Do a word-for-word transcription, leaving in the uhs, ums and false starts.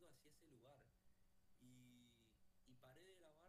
caminando hacia ese lugar. Y, y paré de grabar